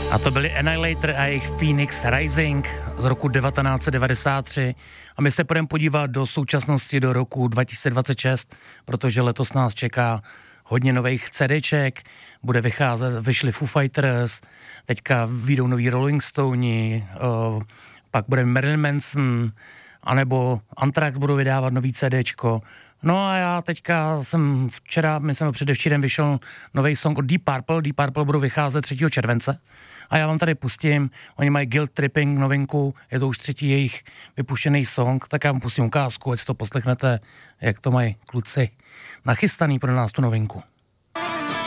A to byli Annihilator a jejich Phoenix Rising z roku 1993. A my se půjdeme podívat do současnosti, do roku 2026, protože letos nás čeká hodně nových CDček, bude vycházet, vyšli Foo Fighters, teďka vyjdou nový Rolling Stone, pak bude Marilyn Manson, anebo Anthrax budou vydávat nový CDčko. No a já teďka jsem včera, myslím předevčírem vyšel nový song od Deep Purple. Deep Purple budou vycházet 3. července. A já vám tady pustím, oni mají Guilt Tripping novinku, je to už 3. jejich vypuštěný song, tak já vám pustím ukázku, ať si to poslechnete, jak to mají kluci nachystaný pro nás tu novinku.